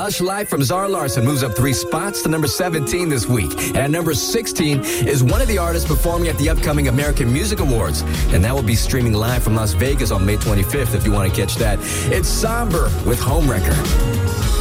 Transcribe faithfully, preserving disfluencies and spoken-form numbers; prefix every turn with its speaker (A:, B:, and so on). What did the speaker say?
A: Lush Life from Zara Larsson moves up three spots to number seventeen this week. And at number sixteen is one of the artists performing at the upcoming American Music Awards. And that will be streaming live from Las Vegas on May twenty-fifth if you want to catch that. It's Somber with Homewrecker.